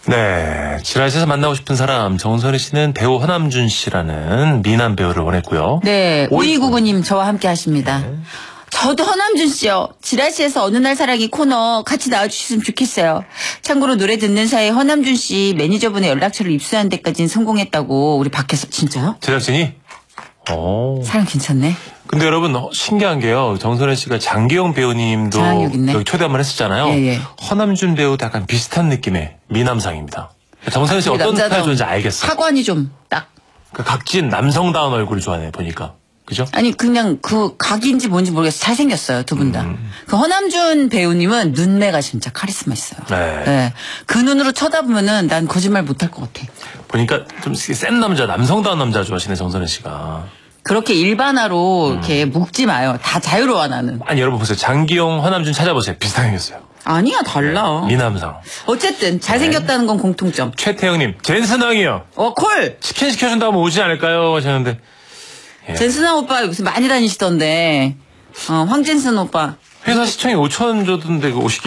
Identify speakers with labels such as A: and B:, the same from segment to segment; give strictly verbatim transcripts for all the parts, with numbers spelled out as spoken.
A: 네, 지라시에서 만나고 싶은 사람 정선희 씨는 배우 허남준 씨라는 미남 배우를 원했고요.
B: 네, 오이구구님 저와 함께 하십니다. 네. 저도 허남준 씨요. 지라시에서 어느 날 사랑이 코너 같이 나와주셨으면 좋겠어요. 참고로 노래 듣는 사이에 허남준 씨 매니저분의 연락처를 입수한 데까지는 성공했다고 우리 밖에서. 진짜요?
A: 제작진이? 오.
B: 사람 괜찮네.
A: 근데 여러분 신기한 게요. 정선혜 씨가 장기영 배우님도 여기 초대 한번 했었잖아요. 예, 예. 허남준 배우도 약간 비슷한 느낌의 미남상입니다. 정선혜 씨 어떤 스타일 좋아하는지 알겠어요.
B: 하관이 좀 딱.
A: 그 각진 남성다운 얼굴을 좋아하네 보니까. 그죠?
B: 아니 그냥 그 각인지 뭔지 모르겠어요. 잘생겼어요 두 분 다. 음. 그 허남준 배우님은 눈매가 진짜 카리스마 있어요. 네. 네. 그 눈으로 쳐다보면은 난 거짓말 못할 것 같아.
A: 보니까 좀 센 남자, 남성다운 남자 좋아하시네 정선혜 씨가.
B: 그렇게 일반화로 음. 이렇게 묶지 마요. 다 자유로워 나는.
A: 아니 여러분 보세요. 장기용, 허남준 찾아보세요. 비슷하게 생겼어요.
B: 아니야 달라.
A: 네. 미남상.
B: 어쨌든 잘생겼다는 건 공통점.
A: 최태영님, 젠슨왕이요.
B: 어 콜.
A: 치킨 시켜준다고 하면 오지 않을까요? 하셨는데.
B: 예. 젠슨왕 오빠 무슨 많이 다니시던데. 어 황젠슨 오빠.
A: 회사 시청이 오천 줬던데 그 오시게.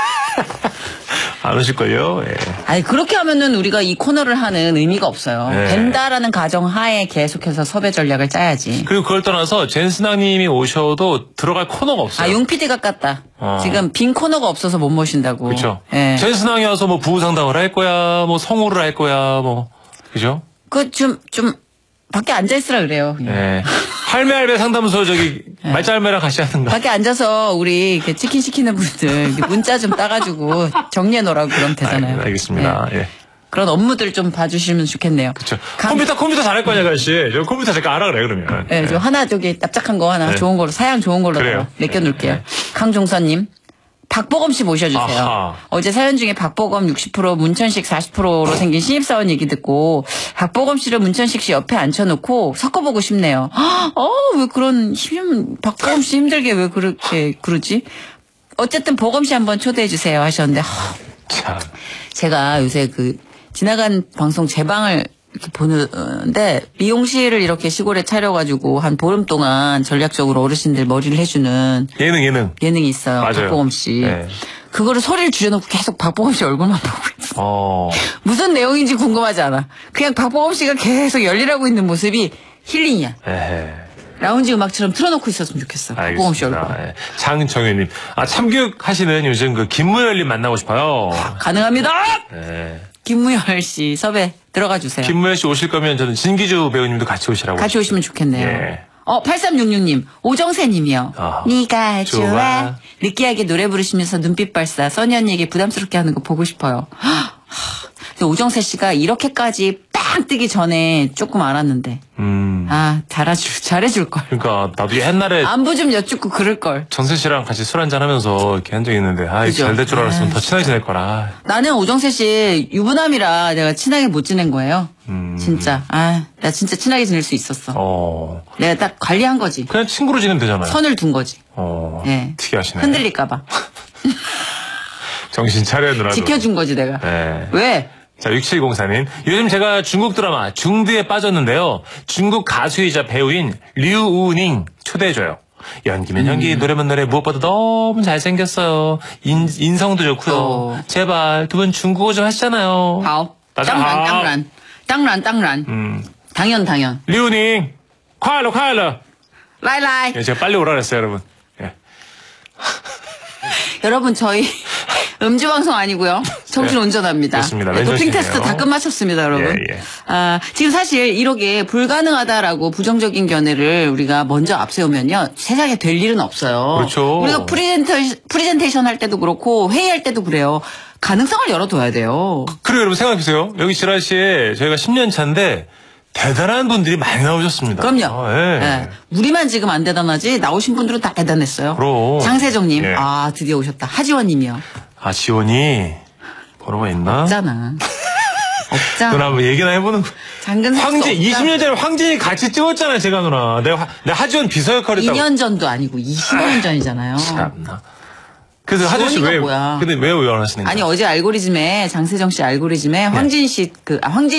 A: 안 오실걸요? 예.
B: 아니, 그렇게 하면은 우리가 이 코너를 하는 의미가 없어요. 예. 된다라는 가정 하에 계속해서 섭외 전략을 짜야지.
A: 그리고 그걸 떠나서 젠슨왕님이 오셔도 들어갈 코너가 없어요.
B: 아, 용 피디가 깠다. 어. 지금 빈 코너가 없어서 못 모신다고.
A: 그렇죠.
B: 예.
A: 젠슨왕이 와서 뭐 부부상담을 할 거야, 뭐 성우를 할 거야, 뭐. 그죠?
B: 그 좀, 좀, 밖에 앉아있으라 그래요.
A: 네. 할매 할매 상담소 저기 네. 말자 할매랑 같이 하는가.
B: 밖에 앉아서 우리 이렇게 치킨 시키는 분들 문자 좀 따가지고 정리해 놓으라고 그러면 되잖아요.
A: 아, 알겠습니다. 네. 예.
B: 그런 업무들 좀 봐주시면 좋겠네요.
A: 그렇죠. 강... 컴퓨터 컴퓨터 잘할 거냐 아저씨. 저 컴퓨터 잠깐 알아 그래 그러면.
B: 네, 네. 저 하나 저기 납작한 거 하나 네. 좋은 걸로 사양 좋은 걸로 맡겨놓을게요. 네. 강종선님. 박보검 씨 모셔주세요. 아하. 어제 사연 중에 박보검 육십 퍼센트 문천식 사십 퍼센트로 생긴 신입사원 얘기 듣고 박보검 씨를 문천식 씨 옆에 앉혀놓고 섞어보고 싶네요. 어, 왜 그런 힘, 박보검 씨 힘들게 왜 그렇게 그러지? 어쨌든 보검 씨 한번 초대해 주세요 하셨는데 참. 제가 요새 그 지나간 방송 제 방을 이렇게 보는데 미용실을 이렇게 시골에 차려가지고 한 보름 동안 전략적으로 어르신들 머리를 해주는
A: 예능 예능
B: 예능이 있어요. 맞아요. 박보검 씨. 네. 그거를 소리를 줄여놓고 계속 박보검 씨 얼굴만 보고 있어. 어. 무슨 내용인지 궁금하지 않아. 그냥 박보검 씨가 계속 열일하고 있는 모습이 힐링이야. 에헤. 라운지 음악처럼 틀어놓고 있었으면 좋겠어. 박보검 씨 얼굴. 네.
A: 장정현님, 아 참교육 하시는 요즘 그 김무열님 만나고 싶어요.
B: 아, 가능합니다. 네. 김무열 씨 섭외 들어가 주세요.
A: 김무열 씨 오실 거면 저는 진기주 배우님도 같이 오시라고.
B: 같이 오시면 좋겠네요. 예. 어, 팔삼육육 님, 오정세 님이요. 어, 네가 좋아. 좋아. 느끼하게 노래 부르시면서 눈빛 발사, 써니 언니에게 부담스럽게 하는 거 보고 싶어요. 근데 오정세 씨가 이렇게까지 빵 뜨기 전에 조금 알았는데. 음. 아, 잘해줄, 잘해줄걸.
A: 그러니까, 나도 옛날에.
B: 안부 좀 여쭙고 그럴걸.
A: 정세 씨랑 같이 술 한잔 하면서 이렇게 한 적이 있는데, 아, 잘 될 줄 알았으면 아, 더 친하게 지낼 거라.
B: 나는 오정세 씨 유부남이라 내가 친하게 못 지낸 거예요. 음. 진짜. 아, 나 진짜 친하게 지낼 수 있었어. 어. 내가 딱 관리한 거지.
A: 그냥 친구로 지내면 되잖아요.
B: 선을 둔 거지.
A: 어. 네. 특이하시네.
B: 흔들릴까봐.
A: 정신 차려, 누나도.
B: 지켜준 거지, 내가. 네. 왜?
A: 자, 육칠공사 님. 요즘 제가 중국 드라마 중드에 빠졌는데요. 중국 가수이자 배우인 류우닝 초대해줘요. 연기면 연기, 음. 노래면 노래, 무엇보다 너무 잘생겼어요. 인, 인성도 좋고요. 어. 제발 두 분 중국어 좀 하시잖아요.
B: 하오. 땅란, 땅란. 땅란, 땅란. 음. 당연, 당연.
A: 류우닝, 콰일러, 콰일러.
B: 라이라이.
A: 예, 제가 빨리 오라 그랬어요, 여러분. 예.
B: 여러분, 저희 음주방송 아니고요. 정신
A: 네.
B: 운전합니다.
A: 그렇습니다.
B: 네, 도핑 테스트 다 끝마쳤습니다, 여러분. 예, 예. 아, 지금 사실 이렇게 불가능하다라고 부정적인 견해를 우리가 먼저 앞세우면요. 세상에 될 일은 없어요.
A: 그렇죠.
B: 우리가 프리젠테이션, 프리젠테이션 할 때도 그렇고 회의할 때도 그래요. 가능성을 열어둬야 돼요.
A: 그래요, 여러분 생각해보세요. 여기 지라시에 저희가 십 년 차인데 대단한 분들이 많이 나오셨습니다.
B: 그럼요.
A: 아, 예.
B: 네. 우리만 지금 안 대단하지 나오신 분들은 다 대단했어요.
A: 그럼.
B: 장세정님,
A: 예.
B: 아 드디어 오셨다. 하지원님이요.
A: 아 지원이 번호가 있나?
B: 없잖아. 없잖아.
A: 누나 한번 얘기나 해보는 거.
B: 장근
A: 황진 이십 년 전에 황진이 같이 찍었잖아요, 제가 누나. 내가 내가 하지원 비서 역할을 했다고.
B: 이 년 전도 아니고 이십 년 전이잖아요.
A: 참나. 그래서 하지원 씨 왜?
B: 뭐야?
A: 근데 왜 원하시는 거예요?
B: 아니 어제 알고리즘에 장세정 씨 알고리즘에 황진 씨 그 아, 황진